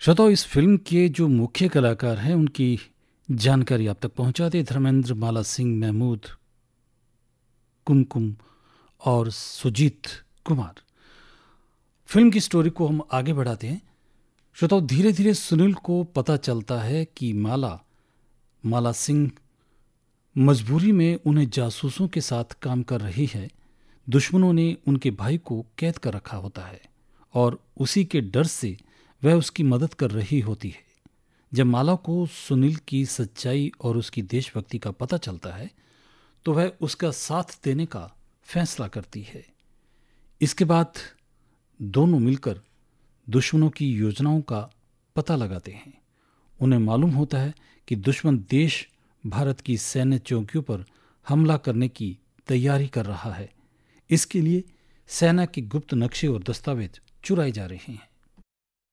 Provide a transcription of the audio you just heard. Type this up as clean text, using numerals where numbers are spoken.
श्रोताओ, इस फिल्म के जो मुख्य कलाकार हैं उनकी जानकारी आप तक पहुंचाते धर्मेंद्र, माला सिंह, महमूद, कुमकुम और सुजीत कुमार। फिल्म की स्टोरी को हम आगे बढ़ाते हैं। श्रोताओ, धीरे धीरे सुनील को पता चलता है कि माला माला सिंह मजबूरी में उन्हें जासूसों के साथ काम कर रही है। दुश्मनों ने उनके भाई को कैद कर रखा होता है और उसी के डर से वह उसकी मदद कर रही होती है। जब माला को सुनील की सच्चाई और उसकी देशभक्ति का पता चलता है तो वह उसका साथ देने का फैसला करती है। इसके बाद दोनों मिलकर दुश्मनों की योजनाओं का पता लगाते हैं। उन्हें मालूम होता है कि दुश्मन देश भारत की सैन्य चौकियों पर हमला करने की तैयारी कर रहा है। इसके लिए सेना के गुप्त नक्शे और दस्तावेज चुराए जा रहे हैं।